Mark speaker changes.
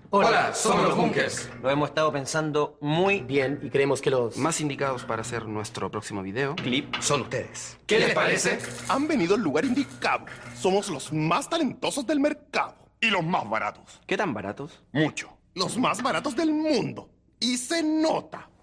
Speaker 1: Hola, somos los Bunkers.
Speaker 2: Lo hemos estado pensando muy
Speaker 3: Bien, y creemos que los
Speaker 1: Más indicados para hacer nuestro próximo video
Speaker 2: clip.
Speaker 3: son ustedes.
Speaker 1: ¿Qué les parece?
Speaker 4: Han venido al lugar indicado. Somos los más talentosos del mercado. Y los más baratos.
Speaker 2: ¿Qué tan baratos?
Speaker 4: Mucho. Los más baratos del mundo. Y se nota.